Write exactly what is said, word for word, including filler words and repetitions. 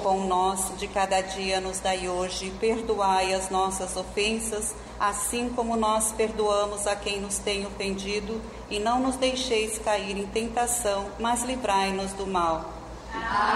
pão nosso de cada dia nos dai hoje, perdoai as nossas ofensas, assim como nós perdoamos a quem nos tem ofendido, e não nos deixeis cair em tentação, mas livrai-nos do mal.